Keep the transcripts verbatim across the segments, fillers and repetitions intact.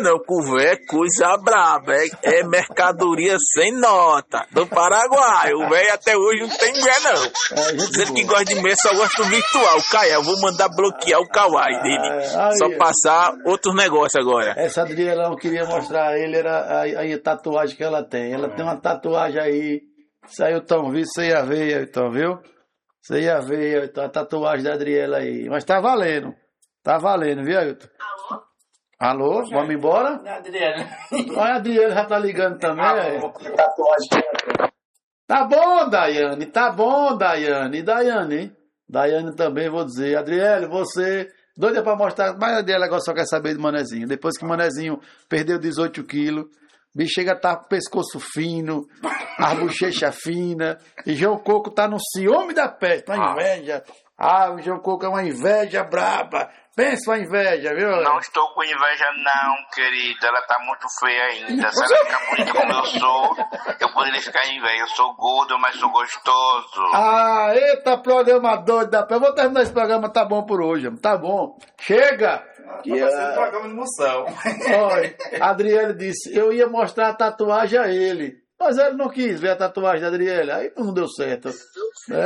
não, que o velho é coisa braba, é, é mercadoria sem nota, do Paraguai. O velho até hoje não tem mulher, não. É, dizendo que gosta de mulher, só gosta do virtual. Caia, eu vou mandar bloquear o Kawaii dele, é, aí, só passar outros negócios agora. Essa Adriela não queria mostrar a ele, era a, a, a tatuagem que ela tem. Ela tem uma tatuagem aí, saiu tão visto, você ia ver, então, viu? Você ia ver a tatuagem da Adriela aí. Mas tá valendo. Tá valendo, viu, Ailton? Alô? Alô? Vamos embora? Não, Adriana. Olha, a Adriana já tá ligando também. Alô, tatuagem. Tá bom, Daiane. Tá bom, Daiane. E Daiane, hein? Daiane também, vou dizer. Adriele, você... Doida pra mostrar. Mas a Adriela agora só quer saber de Manezinho. Depois que o Manezinho perdeu dezoito quilos... Bicho chega a estar com o pescoço fino, a bochecha fina, e João Coco tá no ciúme da peste, uma inveja. Ah, o João Coco é uma inveja braba. Pensa uma inveja, viu? Não estou com inveja não, querida. Ela tá muito feia ainda. Se ela ficar bonita como eu sou, eu poderia ficar em inveja. Eu sou gordo, mas sou gostoso. Ah, eita programa doido da peste. Eu vou terminar esse programa, tá bom por hoje. Tá bom. Chega! Que é um programa de emoção. Olha, a Adriele disse, eu ia mostrar a tatuagem a ele, mas ele não quis ver a tatuagem da Adriele, aí não deu certo. É.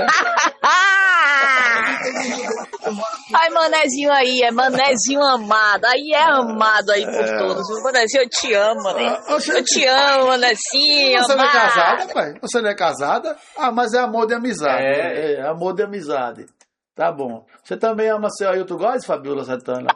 Ai, Manezinho aí, é Manezinho amado, aí é amado aí por é. todos. Manezinho, eu te amo, Manezinho. Ah, você... Eu te amo, Manezinho. Você amado. Não é casada, pai? Você não é casada? Ah, mas é amor de amizade. É, é amor de amizade. Tá bom. Você também ama seu Ailton Góes, Fabiola Santana?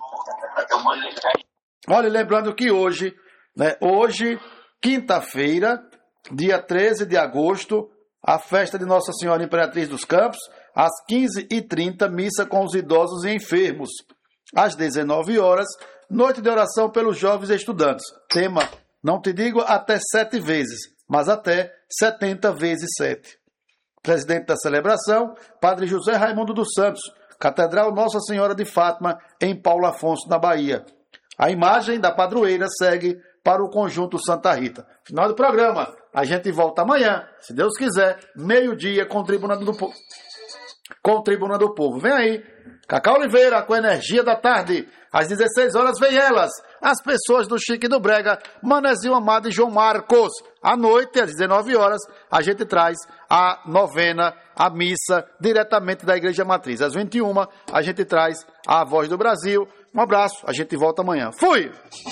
Olha, lembrando que hoje, né, hoje, quinta-feira, dia treze de agosto, a festa de Nossa Senhora Imperatriz dos Campos, às quinze e trinta, missa com os idosos e enfermos. Às dezenove horas, noite de oração pelos jovens estudantes. Tema, não te digo até sete vezes, mas até setenta vezes sete. Presidente da celebração, Padre José Raimundo dos Santos, Catedral Nossa Senhora de Fátima, em Paulo Afonso, na Bahia. A imagem da padroeira segue para o Conjunto Santa Rita. Final do programa. A gente volta amanhã, se Deus quiser, meio-dia, com Tribuna do Povo. Com Tribuna do Povo. Vem aí, Cacau Oliveira, com Energia da Tarde. Às dezesseis horas vem elas, as pessoas do Chique e do Brega, Manezinho Amado e João Marcos. À noite, às dezenove horas, a gente traz a novena, a missa, diretamente da Igreja Matriz. Às vinte e uma, a gente traz a Voz do Brasil. Um abraço, a gente volta amanhã. Fui!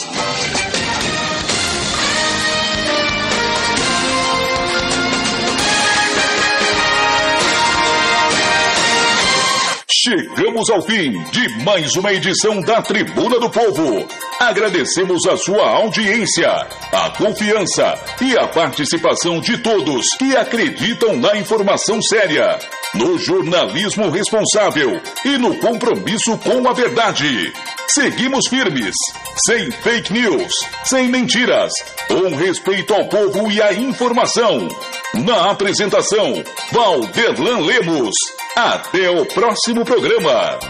Chegamos ao fim de mais uma edição da Tribuna do Povo. Agradecemos a sua audiência, a confiança e a participação de todos que acreditam na informação séria, no jornalismo responsável e no compromisso com a verdade. Seguimos firmes, sem fake news, sem mentiras, com respeito ao povo e à informação. Na apresentação, Valderlan Lemos. Até o próximo programa.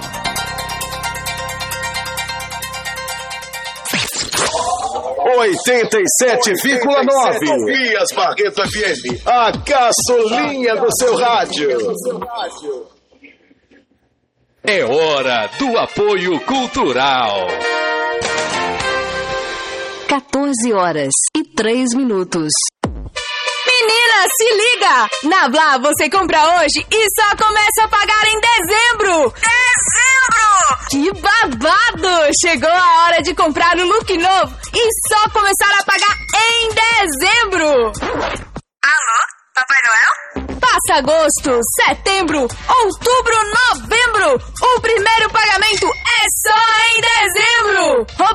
oitenta e sete vírgula nove Tobias Barreto F M, a gasolinha do seu rádio. É hora do apoio cultural. quatorze horas e três minutos. Menina, se liga! Na Blá você compra hoje e só começa a pagar em dezembro! Dezembro! Que babado! Chegou a hora de comprar o look novo e só começar a pagar em dezembro! Alô? Papai Noel? Passa agosto, setembro, outubro, novembro! O primeiro pagamento é só em dezembro!